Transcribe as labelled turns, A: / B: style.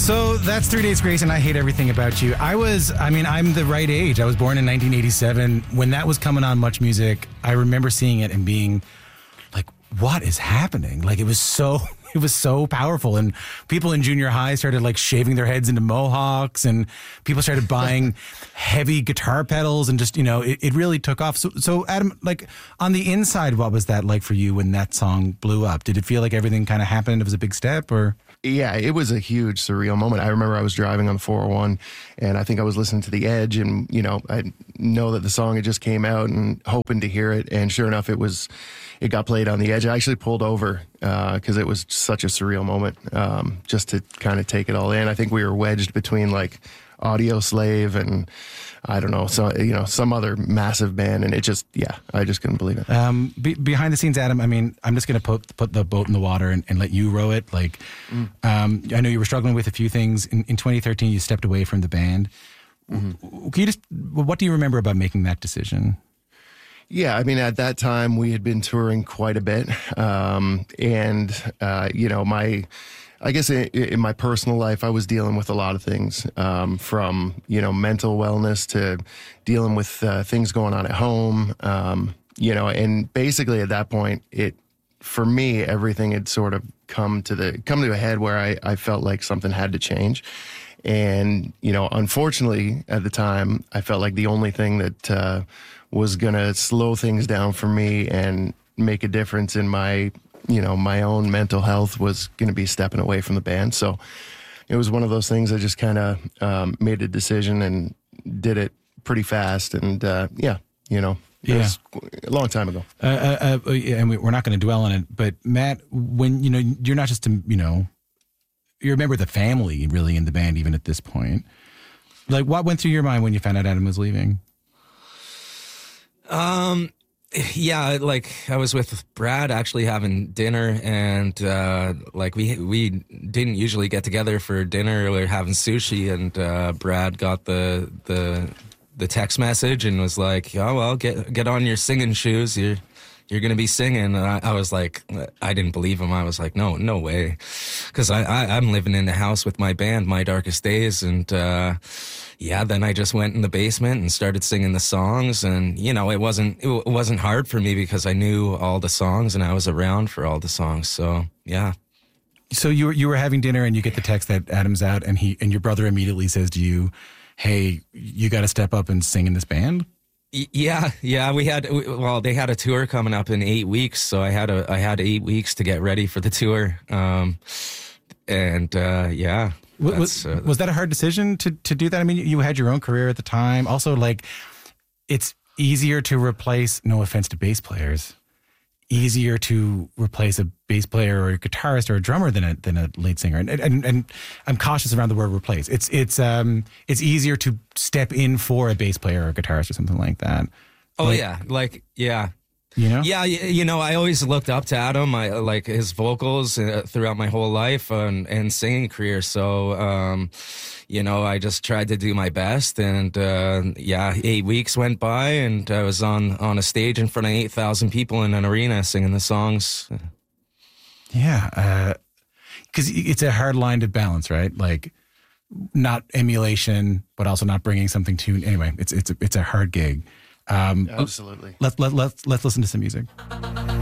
A: So that's 3 Days Grace and I Hate Everything About You. I'm the right age. I was born in 1987. When that was coming on Much Music, I remember seeing it and being like, what is happening? Like, it was so powerful. And people in junior high started like shaving their heads into mohawks, and people started buying heavy guitar pedals, and just, it really took off. So Adam, like, on the inside, what was that like for you when that song blew up? Did it feel like everything kind of happened? It was a big step, or?
B: Yeah, it was a huge surreal moment. I remember I was driving on the 401, and I think I was listening to The Edge, and, I know that the song had just came out and hoping to hear it. And sure enough, it got played on The Edge. I actually pulled over because it was such a surreal moment, just to kind of take it all in. I think we were wedged between like Audio Slave and I don't know, so some other massive band, and I just couldn't believe it.
A: Behind the scenes, Adam, I'm just going to put the boat in the water and let you row it. Like, I know you were struggling with a few things. In 2013, you stepped away from the band. Mm-hmm. What do you remember about making that decision?
B: Yeah, at that time we had been touring quite a bit, I guess in my personal life, I was dealing with a lot of things, from, mental wellness to dealing with things going on at home, and basically at that point, for me, everything had sort of come to a head where I felt like something had to change. And, unfortunately at the time, I felt like the only thing that was going to slow things down for me and make a difference in my own mental health was going to be stepping away from the band. So it was one of those things I just kind of made a decision and did it pretty fast. And it was a long time ago.
A: And we're not going to dwell on it, but Matt, when, you're not just, you're a member of the family really in the band, even at this point. Like, what went through your mind when you found out Adam was leaving?
C: Yeah, like I was with Brad actually having dinner, and we didn't usually get together for dinner or having sushi, and Brad got the text message and was like, "Oh well, get on your singing shoes. You're going to be singing." And I was like, I didn't believe him. I was like, no way. Because I'm living in the house with my band, My Darkest Days. And then I just went in the basement and started singing the songs. And, it wasn't hard for me because I knew all the songs and I was around for all the songs. So, yeah.
A: So you were having dinner and you get the text that Adam's out, and your brother immediately says to you, "Hey, you got to step up and sing in this band?"
C: Yeah. They had a tour coming up in 8 weeks, so I had 8 weeks to get ready for the tour.
A: Was that a hard decision to do that? You had your own career at the time. Also, like, it's easier to replace, no offense to bass players, easier to replace a bass player or a guitarist or a drummer than a lead singer. And I'm cautious around the word replace. It's easier to step in for a bass player or a guitarist or something like that.
C: Oh,
A: yeah.
C: Yeah, I always looked up to Adam. I like his vocals throughout my whole life and singing career. So, I just tried to do my best. And 8 weeks went by, and I was on a stage in front of 8,000 people in an arena singing the songs.
A: Yeah, because it's a hard line to balance, right? Like, not emulation, but also not bringing something to. Anyway, it's a hard gig.
B: Absolutely.
A: Let's listen to some music.